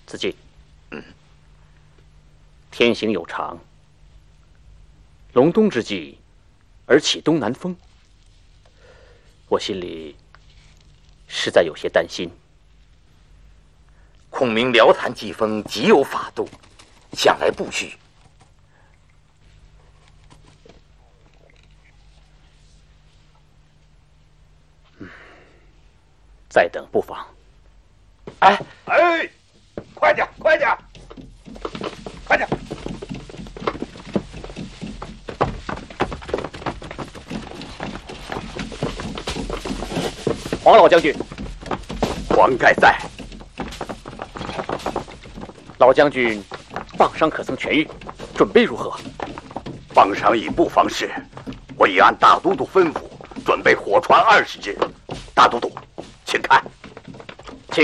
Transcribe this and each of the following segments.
子敬，天行有常，隆冬之际而起东南风，我心里实在有些担心。 孔明辽谈季风极有法度，向来不虚。 再等不妨。 哎， 快点，快点，快点！ 黄老将军， 黄盖在。 老将军棒伤可曾痊愈？准备如何？ 棒伤已不妨事，我已按大都督吩咐准备火船20只。大都督，请看。 请。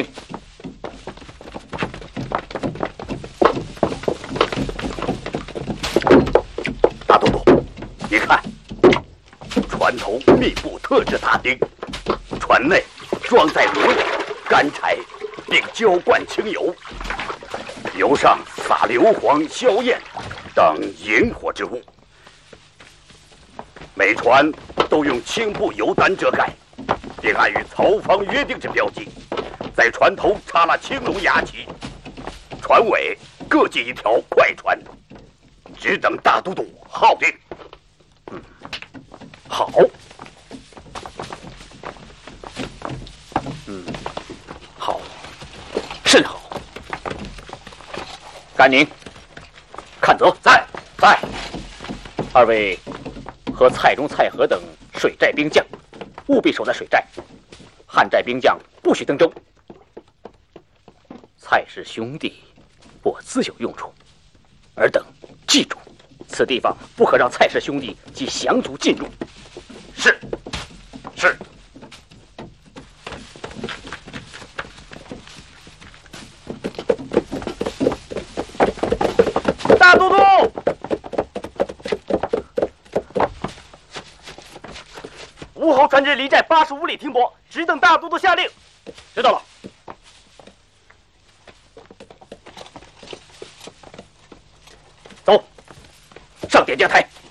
大都督，你看，船头密布特制塔钉，船内装载炉瓦、干柴，并浇灌清油，油上撒硫磺、硝焰等引火之物。每船都用青布油单遮盖，并按与曹方约定之标记，在船头插了青龙牙旗，船尾各系一条快船，只等大都督号令。 好。好，甚好。甘宁、阚泽在。二位和蔡中、蔡和等水寨兵将，务必守在水寨。汉寨兵将不许登舟。蔡氏兄弟，我自有用处。尔等记住，此地方不可让蔡氏兄弟及降卒进入。 是。 大都督，吴侯船只离寨85里停泊，只等大都督下令。 知道了。走，上点将台。